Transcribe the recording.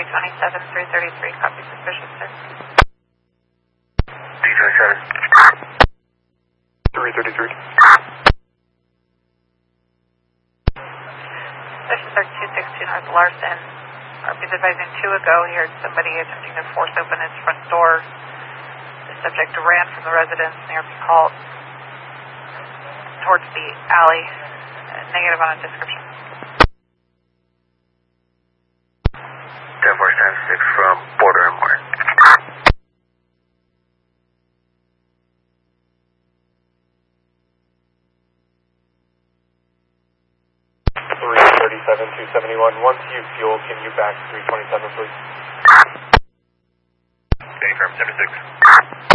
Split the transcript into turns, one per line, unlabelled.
327, 333, copy suspicious, sir.
327. 333.
Session 262 North Larson. He's advising 2 ago he heard somebody attempting to force open his front door. The subject ran from the residence near Peak Halt towards the alley. Negative on a description.
10-4-10-6 from Border and More. $337,271. Once you fuel, can you back 327, please?
Okay, firm 76.